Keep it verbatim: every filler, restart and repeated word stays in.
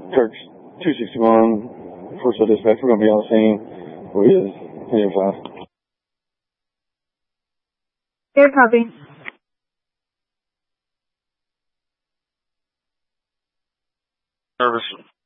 Kirk two sixty-one, First Cell Dispatch. We're going to be on the scene with ten five. Air copy. Service.